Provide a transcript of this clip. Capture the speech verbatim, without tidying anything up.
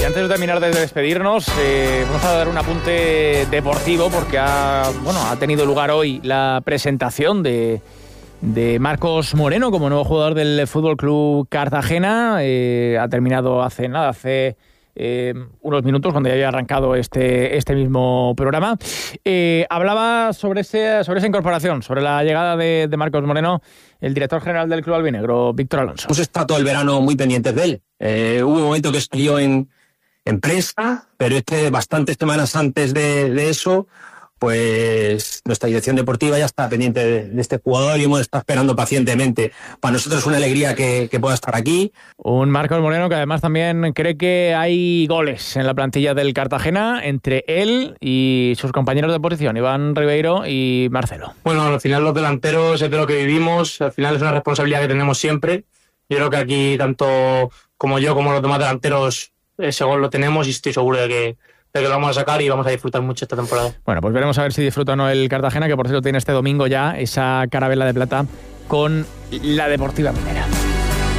antes de terminar de despedirnos, eh, vamos a dar un apunte deportivo porque ha, bueno, ha tenido lugar hoy la presentación de, de Marcos Moreno como nuevo jugador del F C Club Cartagena. Eh, ha terminado hace nada, hace eh, unos minutos, cuando ya había arrancado este, este mismo programa. Eh, hablaba sobre, ese, sobre esa incorporación, sobre la llegada de, de Marcos Moreno, el director general del Club Albinegro, Víctor Alonso. Hemos estado todo el verano muy pendientes de él. Eh, hubo un momento que salió en en prensa, pero es que bastantes semanas antes de, de eso, pues nuestra dirección deportiva ya está pendiente de, de este jugador y hemos estado esperando pacientemente. Para nosotros es una alegría que, que pueda estar aquí. Un Marcos Moreno que además también cree que hay goles en la plantilla del Cartagena entre él y sus compañeros de posición, Iván Ribeiro y Marcelo. Bueno, al final los delanteros es de lo que vivimos, al final es una responsabilidad que tenemos siempre. Yo creo que aquí tanto como yo como los demás delanteros ese gol lo tenemos y estoy seguro de que, de que lo vamos a sacar y vamos a disfrutar mucho esta temporada. Bueno, pues veremos a ver si disfruta o no el Cartagena, que por cierto tiene este domingo ya esa carabela de plata con la Deportiva Minera.